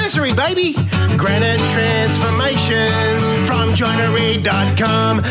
anniversary, baby. Granite Transformations from joinery.com.com.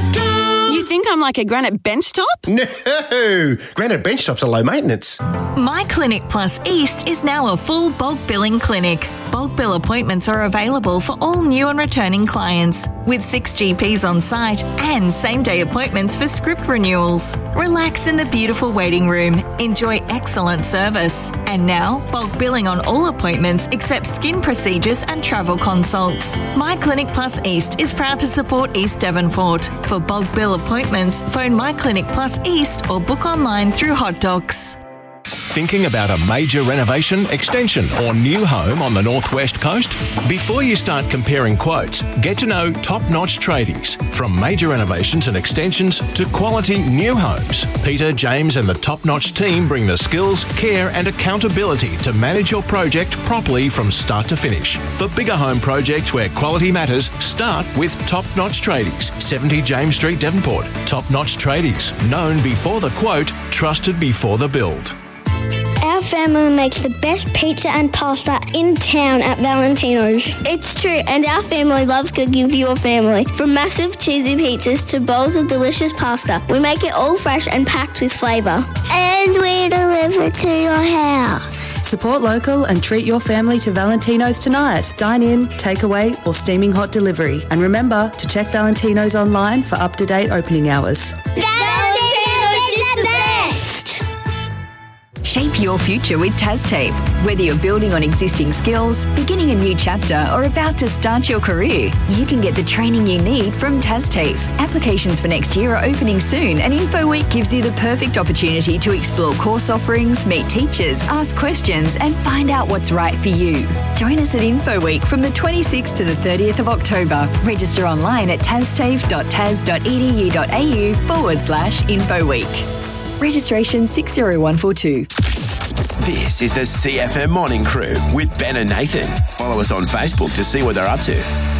You think I'm like a granite bench top? No, granite bench tops are low maintenance. My Clinic Plus East is now a full bulk billing clinic. Bulk bill appointments are available for all new and returning clients, with 6 GPs on site and same-day appointments for script renewals. Relax in the beautiful waiting room. Enjoy excellent service. And now, bulk billing on all appointments except skin procedures and travel consults. My Clinic Plus East is proud to support East Devonport. For bulk bill appointments, phone My Clinic Plus East or book online through Hot Docs. Thinking about a major renovation, extension or new home on the Northwest Coast? Before you start comparing quotes, get to know top-notch tradies. From major renovations and extensions to quality new homes, Peter, James and the top-notch team bring the skills, care and accountability to manage your project properly from start to finish. For bigger home projects where quality matters, start with Top-Notch Tradies, 70 James Street, Devonport. Top-Notch Tradies, known before the quote, trusted before the build. Our family makes the best pizza and pasta in town at Valentino's. It's true, and our family loves cooking for your family. From massive cheesy pizzas to bowls of delicious pasta, we make it all fresh and packed with flavour. And we deliver to your house. Support local and treat your family to Valentino's tonight. Dine in, takeaway or steaming hot delivery. And remember to check Valentino's online for up-to-date opening hours. Valentino's is the best! Shape your future with TasTAFE. Whether you're building on existing skills, beginning a new chapter, or about to start your career, you can get the training you need from TasTAFE. Applications for next year are opening soon, and InfoWeek gives you the perfect opportunity to explore course offerings, meet teachers, ask questions, and find out what's right for you. Join us at InfoWeek from the 26th to the 30th of October. Register online at tastafe.tas.edu.au/InfoWeek. Registration 60142. This is the CFM Morning Crew with Ben and Nathan. Follow us on Facebook to see what they're up to.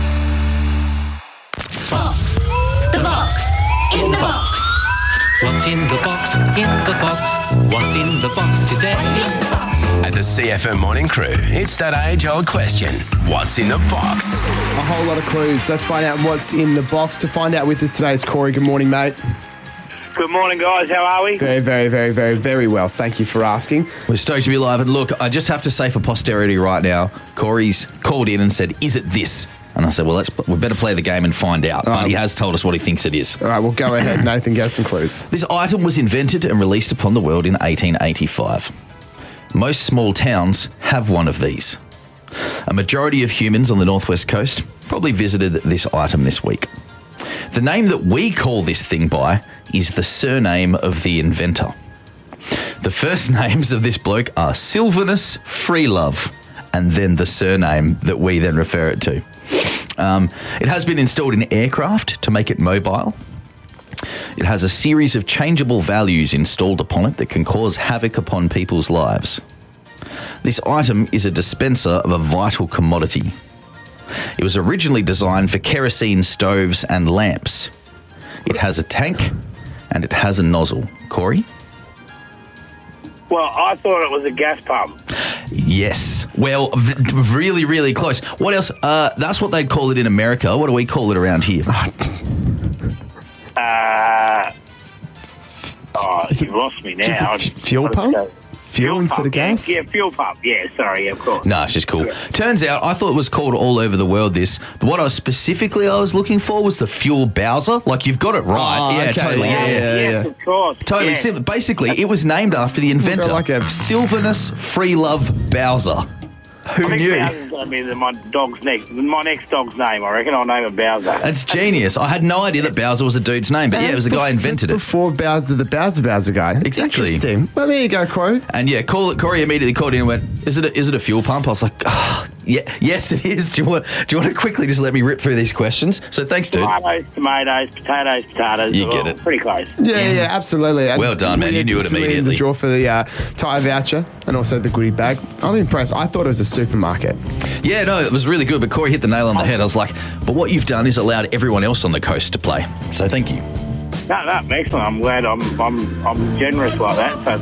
Box. The box. In the box. What's in the box? In the box. What's in the box today? At the CFM Morning Crew, it's that age-old question. What's in the box? A whole lot of clues. Let's find out what's in the box. To find out with us today is Corey. Good morning, mate. Good morning, guys. How are we? Very, very, very, very, very well. Thank you for asking. We're stoked to be live. And look, I just have to say for posterity right now, Corey's called in and said, is it this? And I said, well, we better play the game and find out. But he has told us what he thinks it is. All right, well, go ahead, Nathan. Give us some clues. This item was invented and released upon the world in 1885. Most small towns have one of these. A majority of humans on the Northwest Coast probably visited this item this week. The name that we call this thing by is the surname of the inventor. The first names of this bloke are Sylvanus Freelove, and then the surname that we then refer it to. It has been installed in aircraft to make it mobile. It has a series of changeable values installed upon it that can cause havoc upon people's lives. This item is a dispenser of a vital commodity. It was originally designed for kerosene stoves and lamps. It has a tank and it has a nozzle. Corey? Well, I thought it was a gas pump. Yes. Well, really, really close. What else? That's what they'd call it in America. What do we call it around here? You've lost me now. Just a fuel pump? Fuel instead of gas? Yeah, fuel pump. Yeah, sorry, of course. No, it's just cool. Yeah. Turns out, I thought it was called all over the world this. What I was looking for was the fuel Bowser. Like, you've got it right. Oh, yeah, okay. Totally. Yeah. Yes, of course. Totally. Yeah. Basically, it was named after the inventor, Sylvanus Freelove Bowser. Who knew? Bowser's going to be my next dog's name. I reckon I'll name it Bowser. That's genius. I had no idea that Bowser was a dude's name, but yeah, it was the guy who invented it. Before Bowser, the Bowser guy. Exactly. Interesting. Well, there you go, Corey. And yeah, Corey immediately called in and went, is it a fuel pump? I was like, yeah, yes, it is. Do you want to quickly just let me rip through these questions? So thanks, dude. Tomatoes, potatoes. You get it. Pretty close. Yeah, absolutely. And well done, man. You knew it immediately. The draw for the tyre voucher and also the goodie bag. I'm impressed. I thought it was a supermarket. Yeah, no, it was really good, but Corey hit the nail on the head. I was like, but what you've done is allowed everyone else on the coast to play. So thank you. No, excellent. I'm glad I'm generous like that. So